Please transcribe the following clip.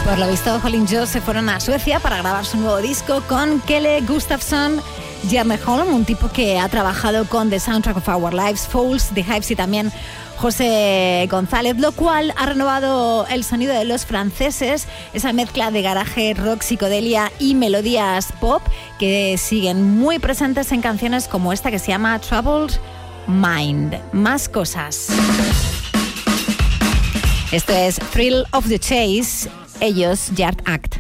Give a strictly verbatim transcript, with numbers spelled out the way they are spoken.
Por lo visto, Holly Joe se fueron a Suecia para grabar su nuevo disco con Kelle Gustafsson Hjelmerholm, un tipo que ha trabajado con The Soundtrack of Our Lives, Fools, The Hives y también José González, lo cual ha renovado el sonido de los franceses, esa mezcla de garaje, rock, psicodelia y melodías pop que siguen muy presentes en canciones como esta que se llama Troubled Mind. Más cosas. Esto es Thrill of the Chase, ellos Yard Act.